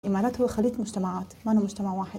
الإمارات هو خليط مجتمعات، ما أنا مجتمع واحد.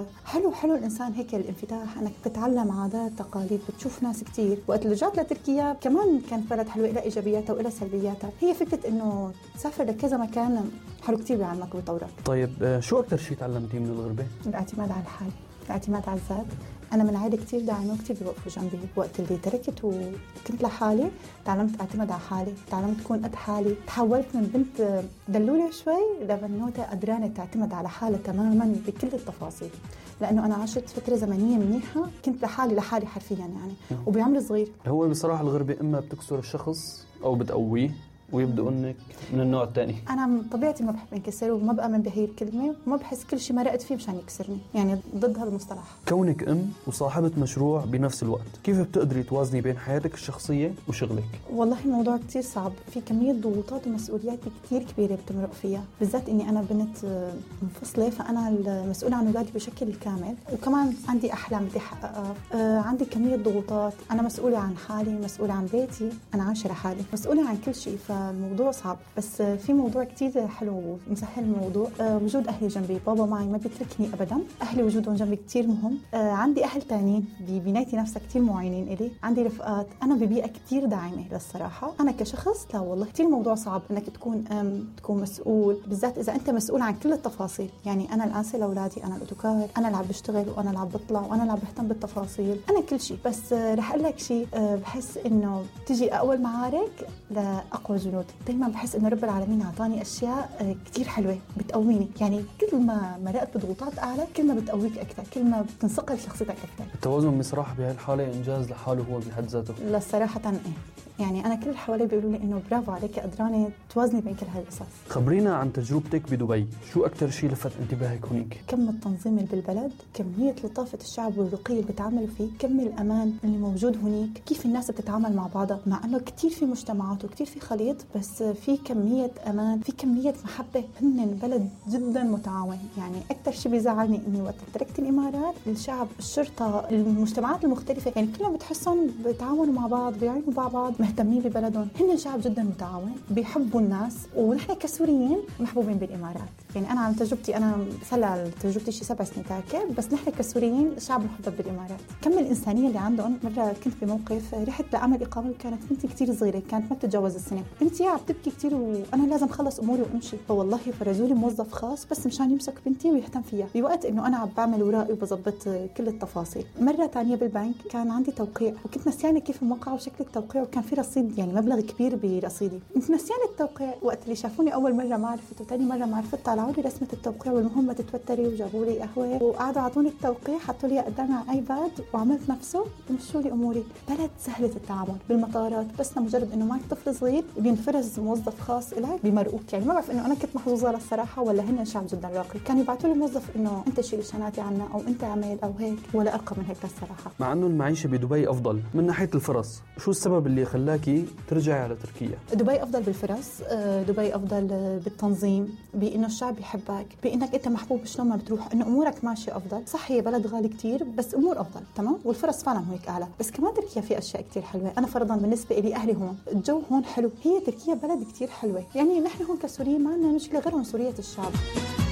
فحلو الإنسان هيك الانفتاح، أنك تتعلم عادات تقاليد، بتشوف ناس كتير. وقت اللي رجعت لتركيا كمان كانت بلد حلوة، إلى إيجابياتها وإلى سلبياتها. هي فكرة إنه تسافر لكذا مكان حلو كتير بيعلمك ويطورك. طيب شو أكتر شيء تعلمتيه من الغربة؟ الاعتماد على الحال، الاعتماد على الذات. أنا من عائلة كتير داعمة وكتير بيوقفوا جنبي. وقت اللي تركت وكنت لحالي تعلمت أعتمد على حالي، تعلمت أكون قد حالي. تحولت من بنت دلولة شوي لبنوتة قدرانة تعتمد على حالها تماما بكل التفاصيل، لأنه أنا عشت فترة زمنية منيحة، كنت لحالي حرفيا يعني، وبعمر صغير. هو بصراحة الغربة إما بتكسر الشخص أو بتقويه ويبدو أنك من النوع الثاني. أنا طبيعتي ما بحب انكسر وما بأمن بهي الكلمة، وما بحس كل شيء مرقت فيه مشان يكسرني، يعني ضد هالمصطلح. كونك وصاحبة مشروع بنفس الوقت، كيف بتقدري توازني بين حياتك الشخصية وشغلك؟ والله الموضوع كتير صعب، في كمية ضغوطات ومسؤوليات كتير كبيرة بتمرق فيها، بالذات إني أنا بنت منفصلة، فأنا المسؤولة عن أولادي بشكل كامل، وكمان عندي أحلام بدي أحققها. عندي كمية ضغوطات، أنا مسؤولة عن حالي، مسؤولة عن بيتي، أنا عايشة لحالي، مسؤولة عن كل شيء. الموضوع صعب، بس في موضوع كتير حلو مسهل الموضوع. وجود أهلي جنبي، بابا معي ما بيتركني أبدا. أهلي وجودهم جنبي كتير مهم. عندي أهل تانيين ببنايتي نفسها كتير معينين إلي. عندي رفقات، أنا ببيئة كتير داعمة للصراحة. أنا كشخص لا والله كتير موضوع صعب إنك تكون تكون مسؤول، بالذات إذا أنت مسؤول عن كل التفاصيل. يعني أنا الآنسة لأولادي، أنا الأوتوكار، أنا اللي عم بشتغل وأنا اللي عم بطلع وأنا اللي عم بهتم بالتفاصيل، أنا كل شيء. بس رح أقول لك شيء، بحس إنه تجي أول معارك لأقوى جنود. دايما بحس إنه رب العالمين أعطاني أشياء كتير حلوة بتقويني، يعني كل ما مرقت بضغوطات أعلى كل ما بتقويك أكثر، كل ما بتنصقل شخصيتك أكثر. التوازن بصراحة بهالحالة إنجاز لحاله هو بحد ذاته. لا صراحة إيه، يعني أنا كل اللي حوالي بيقولوا لي إنه برافو عليك، قدرانة توازني بين كل هالقصص. خبرينا عن تجربتك بدبي، شو أكتر شيء لفت انتباهك هناك؟ كم التنظيم اللي بالبلد، كمية لطافة الشعب والرقي اللي بيتعاملوا فيه، كم الأمان اللي موجود هناك، كيف الناس بتتعامل مع بعضها، مع إنه كتير في مجتمعات وكتير في خليط، بس في كمية أمان، في كمية محبة. هن بلد جدا متعاون. يعني أكتر شيء بيزعلني إني وقت تركت الإمارات، الشعب، الشرطة، المجتمعات المختلفة، يعني كلهم بتحسهم بيتعاونوا مع بعض، بيعينوا مع بعض، مهتمين ببلدهم. هن شعب جدا متعاون، بيحبوا الناس، ونحن كسوريين محبوبين بالإمارات. يعني أنا عن تجربتي، أنا صار تجربتي شي 7 سنين تركت، بس نحن كسوريين شعب محبب بالإمارات. كم الإنسانية اللي عندهم. مرة كنت بموقف، رحت لعمل إقامة وكانت بنتي كتير صغيرة، كانت ما بتتجاوز السنة. بنتي عم تبكي كتير وأنا لازم خلص أموري وأمشي، فوالله فرزولي موظف خاص بس مشان يمسك بنتي ويهتم فيها، بوقت إنه أنا عم بعمل ورائي وبظبط كل التفاصيل. مرة تانية بالبنك كان عندي توقيع، وكنت نسيانة كيف الموقع وشكل التوقيع، وكان في رصيد، يعني مبلغ كبير برصيدي. كنت نسيانة التوقيع. وقت اللي شافوني أول مرة ما عرفت، وتاني مرة ما عرفت، طلعوا لي رسمة التوقيع، والمهم ما تتوتري، وجابوا لي قهوة وقعدوا عطوني التوقيع، حطوا لي قدامي على ايباد وعملت نفسه ومشوا لي اموري. بلد سهلة التعامل. بالمطارات بس لمجرد انه معك طفل صغير بينفرز موظف خاص إلك بيمرقوك. يعني ما بعرف انه انا كنت محظوظة للصراحة ولا هن شعب جدا راقي. كانوا يبعثوا لي موظف انه انت شيل الشنطة عنا او انت اعمل او هيك، ولا ارقى من هيك للصراحة. مع انه المعيشة بدبي افضل من ناحية الفرص، شو السبب اللي خلاكي ترجعي على تركيا؟ دبي افضل بالفرص، دبي افضل بالتنظيم، بانه الشعب يحبك، بانك انت محبوب شلون ما بتروح، انه امورك ماشيه افضل. صح هي بلد غالي كتير بس امور افضل تمام، والفرص فعلا هيك اعلى. بس كمان تركيا في اشياء كتير حلوه. انا فرضا بالنسبه لي اهلي هون، الجو هون حلو. هي تركيا بلد كتير حلوه، يعني نحن هون كسوريين ما عندنا مشكله غيرهم سوريه الشعب.